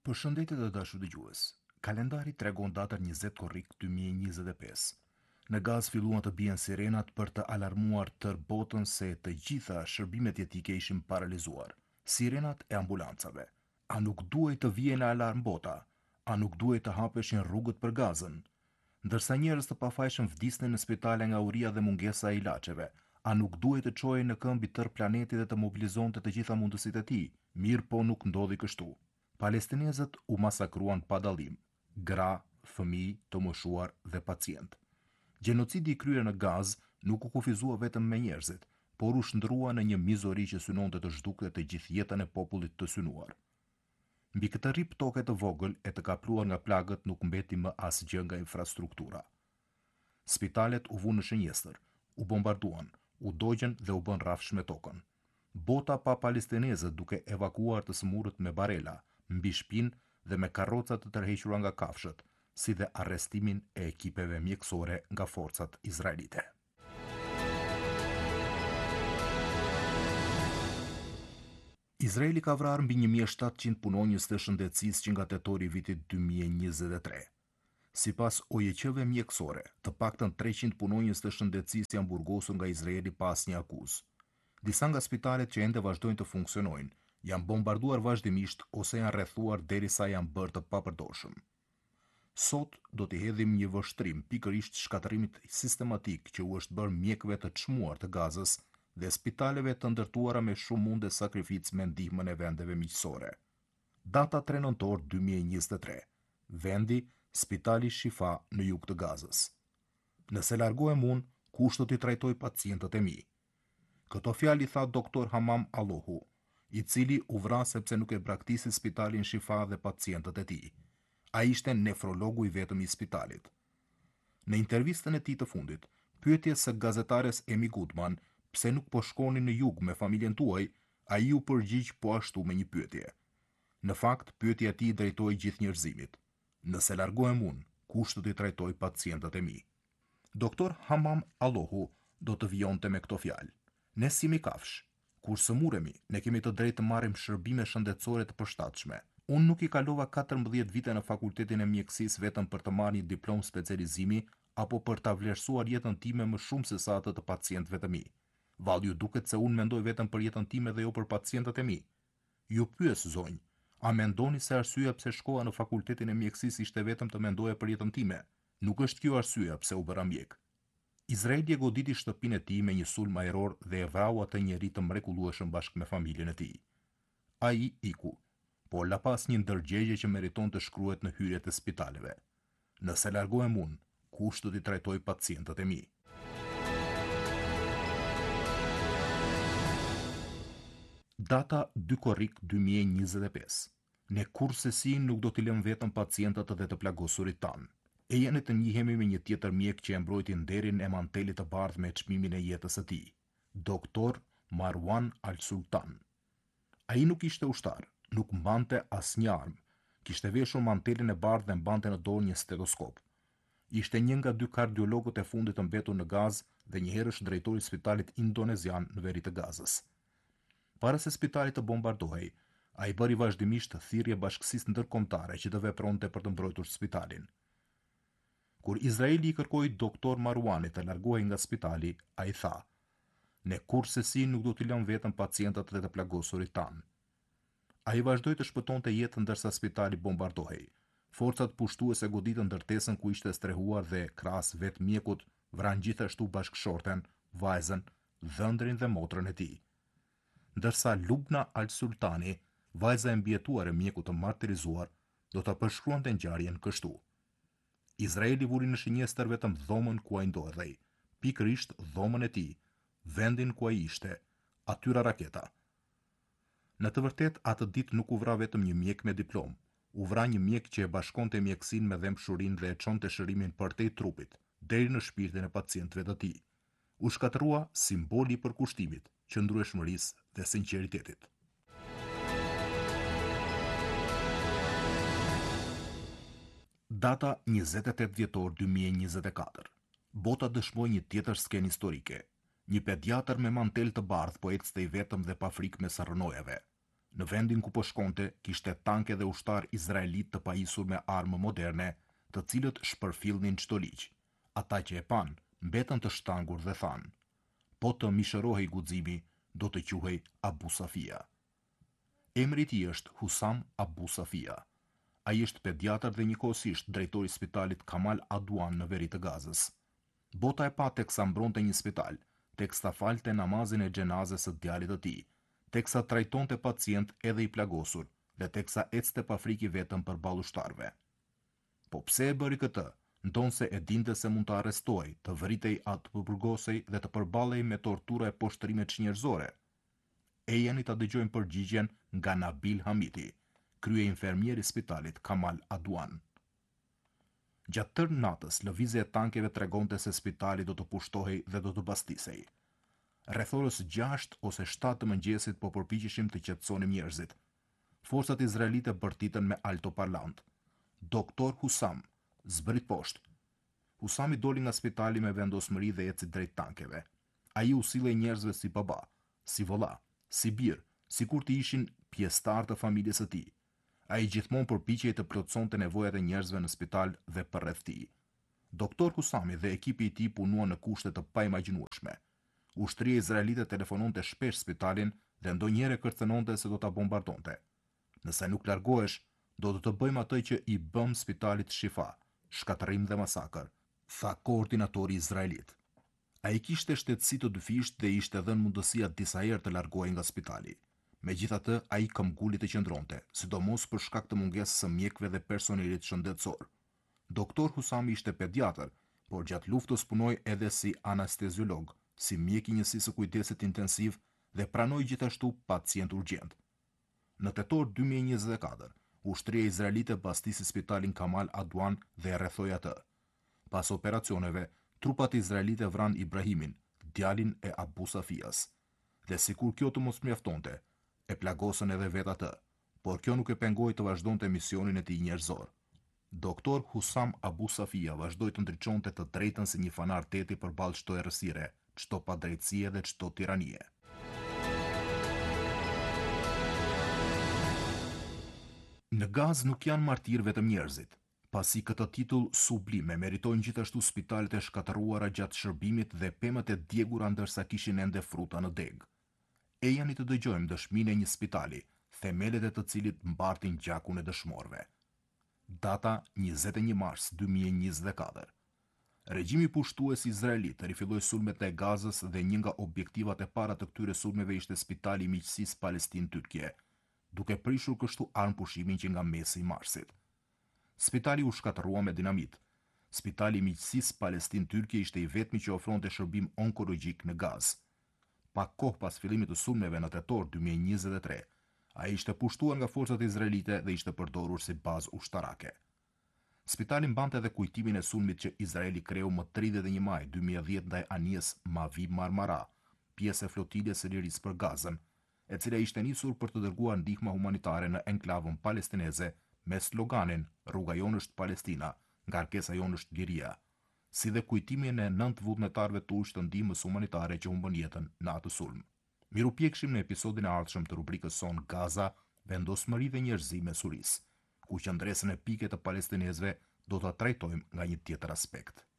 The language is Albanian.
Përshëndetje të dashur dëgjues. Kalendari tregon datën 20 korrik 2025. Në Gaz filluan të bien sirenat për të alarmuar tërë botën se të gjitha shërbimet jetike ishin paralizuar. Sirenat e ambulancave. A nuk duhej të vijej në alarm bota? A nuk duhej të hapeshin rrugët për Gazën? Ndërsa njerëz të pafajshëm vdisnin në spitale nga uria dhe mungesa e ilaçeve, a nuk duhej të çojej në këmbë tërë planetin dhe të mobilizonte të gjitha mundësitë e tij? Mirë po nuk ndodhi kështu. Palestinezët u masakruan pa dallim, gra, fëmijë, të moshuar dhe pacient. Gjenocidi i kryer në Gaz nuk u kufizua vetëm me njerëzit, por u shndrua në një mizori që synonte të zhdukte të gjithë jetën e popullit të synuar. Mbi këtë rip toke të vogël e të kapluar nga plagët nuk mbeti më asgjë nga infrastruktura. Spitalet u vunë në shënjestër, u bombarduan, u dogjen dhe u bën rrafsh me tokën. Bota pa palestinezët duke evakuuar të smurët me barela, mbi shpinë dhe me karroca të tërhequra nga kafshët, si dhe arrestimin e ekipeve mjekësore nga forcat izraelite. Izraeli ka vrarë mbi 1700 punonjës të shëndetësisë që nga tetori i vitit 2023. Sipas OJQ-ve mjekësore, të paktën 300 punonjës të shëndetësisë janë burgosur nga Izraeli pa asnjë akuzë. Disa nga spitalet që ende vazhdojnë të funksionojnë, janë bombarduar vazhdimisht ose janë rrethuar derisa janë bërë të papërdorshëm. Sot do t'i hedhim një vështrim pikërisht shkatërimit sistematik që u është bërë mjekëve të çmuar të Gazës dhe spitaleve të ndërtuara me shumë munde sakrificë me ndihmën e vendeve miqësore. Data 3 nëntor 2023. Vendi, Spitali Shifa në jug të Gazës. Nëse largohem unë, kush do t'i trajtoj pacientët e mi? Këto fjalë i tha doktor Hamam Allohu, i cili u vra sepse nuk e braktisi Spitalin Shifa dhe pacientët e tij. Ai ishte nefrologu i vetëm i spitalit. Në intervistën e tij të fundit, pyetjes së gazetares Emi Goodman, pse nuk po shkoni në jug me familjen tuaj, ai u përgjigj po ashtu me një pyetje. Në fakt, pyetja e tij drejtohej gjithë njerëzimit. Nëse largohem unë, kush do t'i trajtoj pacientët e mi? Doktor Hamam Allohu do të vijonte me këto fjalë. Ne si mi kafsh, kur sëmuremi, ne kemi të drejtë të marrim shërbime shëndetësore të përshtatshme. Unë nuk i kalova 14 vite në fakultetin e mjekësisë vetëm për të marrë një diplomë specializimi apo për ta vlerësuar jetën time më shumë se sa atë të pacientëve të mi. Valli ju duket se unë mendoj vetëm për jetën time dhe jo për pacientët e mi. Ju pyes zonjë, a mendoni se arsyeja pse shkova në fakultetin e mjekësisë ishte vetëm të mendoja për jetën time? Nuk është kjo arsyeja pse u bëra mjek. Izraeli e goditi shtëpinë e tij me një sulm ajror dhe e vrau atë njeri të mrekullueshëm bashkë me familjen e tij. Ai iku, por la pas një ndërgjegje që meriton të shkruhet në hyrjet e spitaleve. Nëse largohem unë, kush do t'i trajtoj pacientët e mi? Data 2 korrik 2025. Ne kurrësesi nuk do t'i lëm vetëm pacientët dhe të plagosurit tanë. E jeni të njihemi me një tjetër mjek që e mbrojti nderin e mantelit të bardhë me çmimin e jetës së tij, doktor Marwan Al-Sultan. Ai nuk ishte ushtar, nuk mbante asnjë armë, kishte veshur mantelin e bardhë dhe mbante në dorë një stetoskop. Ishte një nga 2 kardiologët e fundit të mbetur në Gazë dhe një herësh drejtori i spitalit indonezian në veri të Gazës. Para se spitali të bombardohej, ai bëri vazhdimisht thirrje bashkësisë ndërkombëtare që të vepronte për të mbrojtur spitalin. Kur Izraeli i kërkoi doktor Marwanit të largohej nga spitali, ai tha: "Ne kurrësesi nuk do t'i lëm vetëm pacientët dhe të plagosurit tanë." Ai vazhdoi të shpëtonte jetën ndërsa spitali bombardohej. Forcat pushtuese goditën ndërtesën ku ishte strehuar dhe krahas vetë mjekut vran gjithashtu bashkëshorten, vajzën, dhëndrin dhe motrën e tij. Ndërsa Lubna Al-Sultani, vajza e mbijetuar e mjekut të martirizuar, do ta përshkruante ngjarjen kështu. Izraeli vuri në shënjestër vetëm dhomën ku ai ndodhej, pikërisht dhomën e tij, vendin ku ai ishte, atyra raketa. Në të vërtetë, atë ditë nuk u vra vetëm një mjek me diplomë, u vra një mjek që e bashkonte mjekësinë me dhëmshurinë dhe e çonte shërimin përtej trupit, deri në shpirtin e pacientëve të tij. U shkatërrua simboli i përkushtimit, qëndrueshmërisë dhe sinqeritetit. Data 28 dhjetor 2024. Bota dëshmoi një tjetër skenë historike. Një pediatër me mantel të bardhë po ecte i vetëm dhe pa frikë mes rrënojave. Në vendin ku po shkonte, kishte tanke dhe ushtar izraelit të pajisur me armë moderne, të cilët shpërfillnin çdo ligj. Ata që e pan, mbetën të shtangur dhe than: po të mishërohej guximi, do të quhej Abu Safia. Emri i tij është Husam Abu Safia. Ai është pediatër dhe njëkohësisht drejtori i spitalit Kamal Adwan në veri të Gazës. Bota e pa teksa mbronte një spital, teksa falte namazin e xhenazes së djalit të tij, teksa trajtonte pacient edhe i plagosur dhe teksa ecte pa frikë vetëm përballë ushtarëve. Po pse e bëri këtë? Ndonse e dinte se mund të arrestohej, të vritej atë të përburgosej dhe të përballej me tortura e poshtrimit njerëzore. E jeni ta dëgjojmë përgjigjen nga Nabil Hamiti, krye infermier i spitalit Kamal Adwan. Gjatë tërë natës, lëvizja e tankeve tregonte se spitali do të pushtohej dhe do të bastisej. Rreth orës 6 ose 7 të mëngjesit po përpiqeshim të qetësonim njerëzit. Forcat izraelite bërtitën me altoparlant. Doktor Husam zbrit poshtë. Husami doli nga spitali me vendosmëri dhe eci drejt tankeve. Ai u sillej njerëzve si baba, si vëlla, si bir, sikur të ishin pjesëtar të familjes së tij. Ai gjithmonë përpiqej të plotësonte nevojat e njerëzve në spital dhe përreth tij. Doktor Husami dhe ekipi i tij punuan në kushte të paimagjinueshme. Ushtria izraelite telefononte shpesh spitalin dhe ndonjëherë kërcënonte se do ta bombardonte. Nëse nuk largohesh, do të bëjmë atë që i bëm spitalit Shifa, shkatërim dhe masakër, tha koordinatori izraelit. Ai kishte shtetësi të dyfisht dhe ishte dhënë mundësia disa herë të largohej nga spitali. Megjithatë, ai këmbguli të qëndronte, sidomos për shkak të mungesës së mjekëve dhe personelit shëndetësor. Doktor Husami ishte pediatër, por gjatë luftës punoi edhe si anesteziolog, si mjek i njësisë së kujdesit intensiv dhe pranoi gjithashtu pacient urgjent. Në tetor 2024, ushtria izraelite bastisi spitalin Kamal Adwan dhe e rrethoi atë. Pas operacioneve, trupat izraelite vran Ibrahimin, djalin e Abu Safias. Dhe sikur kjo të mos mjaftonte, e plagosën edhe vet atë, por kjo nuk e pengoi të vazhdonte misionin e tij njerëzor. Doktor Husam Abu Safia vazhdoi të ndriçonte të drejtën si një fanar teti përballë çdo errësire, çdo padrejtësie dhe çdo tiranie. Në Gazë nuk janë martir vetëm njerëzit. Pasi këtë titull sublime meritojnë gjithashtu spitalet e shkatëruara gjatë shërbimit dhe pemët e djegura ndërsa kishin ende fruta në deg. E jani të dëgjojmë dëshminë e një spitali, themelet e të cilit mbartin gjakun e dëshmorëve. Data 21 mars 2024. Regjimi pushtues izraelit rifilloi sulmet e Gazës dhe një nga objektivat e para të këtyre sulmeve ishte spitali i miqësisë Palestinë-Turqie, duke prishur kështu armë pushimin që nga mesi i marsit. Spitali u shkatërrua me dinamit. Spitali i miqësisë Palestinë-Turqie ishte i vetmi që ofronte shërbim onkologjik në Gazë. Pak kohë pas fillimit të sulmeve në tetor 2023, ai ishte pushtuar nga forcat izraelite dhe ishte përdorur si bazë ushtarake. Spitali mbante edhe kujtimin e sulmit që Izraeli kreu më 31 maj 2010 ndaj anijes Mavi Marmara, pjesë e flotiljes së lirisë për Gazën, e cila ishte nisur për të dërguar ndihmë humanitare në enklavën palestineze me sloganin "Rruga jonë është Palestina, ngarkesa jonë është liria", si dhe kujtimin e 9 vullnetarëve turq të ndihmës humanitare që humbën jetën në atë sulm. Mirupjekshim në episodin e ardhshëm të rubrikës son Gaza, vendosmëri dhe njerëzim me suris, ku qëndresën e pike të palestinezëve do ta trajtojmë nga një tjetër aspekt.